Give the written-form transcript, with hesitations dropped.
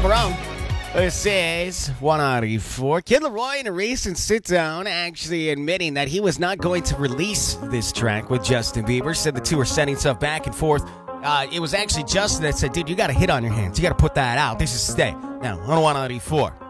Chaperone. This is 194. Kid Laroi in a recent sit-down actually admitting that he was not going to release this track with Justin Bieber. Said the two were sending stuff back and forth. It was actually Justin that said, dude, you got a hit on your hands. You got to put that out. This is Stay. Now, on 194.